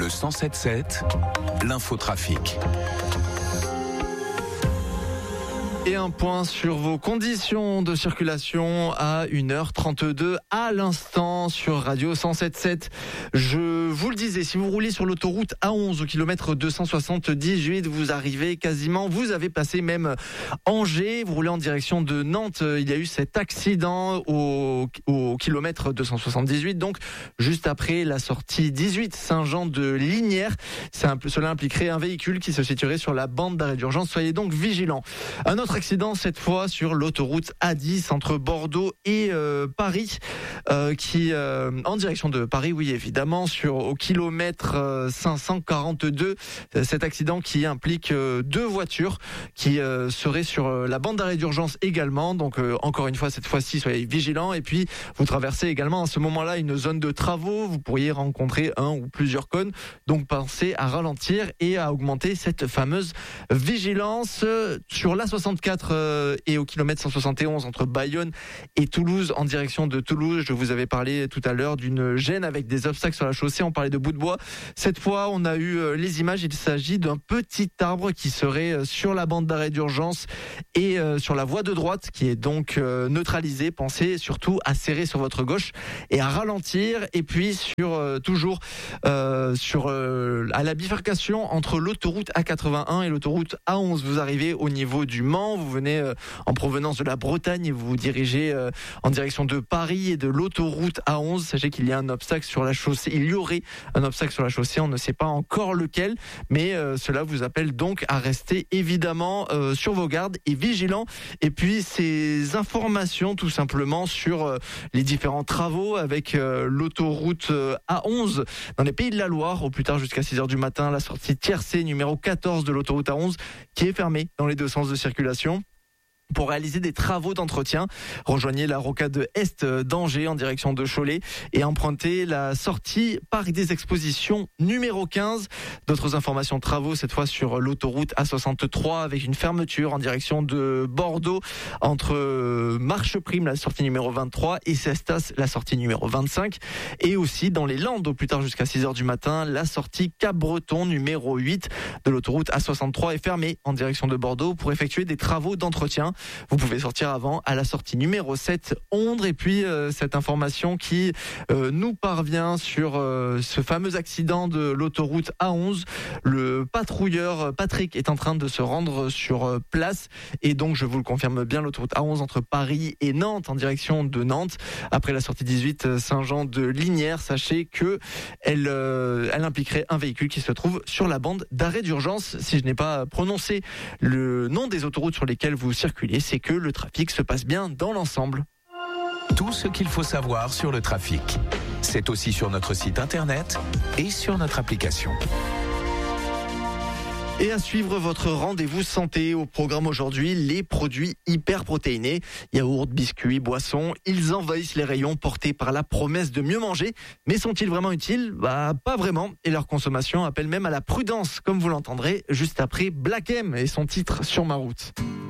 Le 107.7, l'infotrafic. Et un point sur vos conditions de circulation à 1h32 à l'instant sur Radio 107.7. Je vous le disais, si vous roulez sur l'autoroute A11 au kilomètre 278, vous arrivez quasiment, vous avez passé même Angers, vous roulez en direction de Nantes. Il y a eu cet accident au kilomètre 278, donc juste après la sortie 18 Saint-Jean de Lignières. Cela impliquerait un véhicule qui se situerait sur la bande d'arrêt d'urgence. Soyez donc vigilants. Un autre accident cette fois sur l'autoroute A10 entre Bordeaux et Paris, qui en direction de Paris, oui évidemment, au kilomètre 542. Cet accident qui implique deux voitures qui seraient sur la bande d'arrêt d'urgence également. Donc encore une fois, cette fois-ci, soyez vigilants. Et puis vous traversez également à ce moment-là une zone de travaux. Vous pourriez rencontrer un ou plusieurs cônes. Donc pensez à ralentir et à augmenter cette fameuse vigilance sur l'A64 et au kilomètre 171 entre Bayonne et Toulouse en direction de Toulouse. Je vous avais parlé tout à l'heure d'une gêne avec des obstacles sur la chaussée. On parlait de bout de bois. Cette fois, on a eu les images. Il s'agit d'un petit arbre qui serait sur la bande d'arrêt d'urgence et sur la voie de droite qui est donc neutralisée. Pensez surtout à serrer sur votre gauche et à ralentir. Et puis toujours à la bifurcation entre l'autoroute A81 et l'autoroute A11. Vous arrivez au niveau du Mans. Vous venez en provenance de la Bretagne et vous vous dirigez en direction de Paris et de l'autoroute A11. Sachez qu'il y a un obstacle sur la chaussée. Il y aurait un obstacle sur la chaussée. On ne sait pas encore lequel, mais cela vous appelle donc à rester évidemment sur vos gardes et vigilants. Et puis ces informations tout simplement sur les différents travaux avec l'autoroute A11 dans les Pays de la Loire au plus tard jusqu'à 6h du matin. La sortie tiercée numéro 14 de l'autoroute A11 qui est fermée dans les deux sens de circulation. Pour réaliser des travaux d'entretien, rejoignez la rocade Est d'Angers en direction de Cholet et empruntez la sortie Parc des Expositions numéro 15. D'autres informations de travaux, cette fois sur l'autoroute A63 avec une fermeture en direction de Bordeaux entre Marcheprime, la sortie numéro 23 et Cestas, la sortie numéro 25. Et aussi dans les Landes, au plus tard jusqu'à 6h du matin, la sortie Cap-Breton numéro 8 de l'autoroute A63 est fermée en direction de Bordeaux pour effectuer des travaux d'entretien. Vous pouvez sortir avant à la sortie numéro 7 Ondre. Et puis cette information qui nous parvient sur ce fameux accident de l'autoroute A11. Le patrouilleur Patrick est en train de se rendre sur place et donc je vous le confirme bien, l'autoroute A11 entre Paris et Nantes en direction de Nantes après la sortie 18 Saint-Jean de Lignières. Sachez que elle impliquerait un véhicule qui se trouve sur la bande d'arrêt d'urgence. Si je n'ai pas prononcé le nom des autoroutes sur lesquelles vous circulez, c'est que le trafic se passe bien dans l'ensemble. Tout ce qu'il faut savoir sur le trafic, c'est aussi sur notre site internet et sur notre application. Et à suivre votre rendez-vous santé. Au programme aujourd'hui, les produits hyper protéinés, yaourts, biscuits, boissons, ils envahissent les rayons portés par la promesse de mieux manger. Mais sont-ils vraiment utiles ? Pas vraiment. Et leur consommation appelle même à la prudence, comme vous l'entendrez juste après Black M et son titre Sur ma route.